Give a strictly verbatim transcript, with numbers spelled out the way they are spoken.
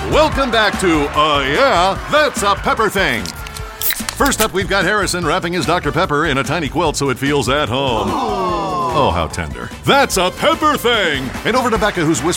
Welcome back to Uh Yeah, That's a Pepper Thing. First up, we've got Harrison wrapping his Doctor Pepper in a tiny quilt so it feels at home. Oh, how tender. That's a Pepper Thing. And over to Becca, who's whispering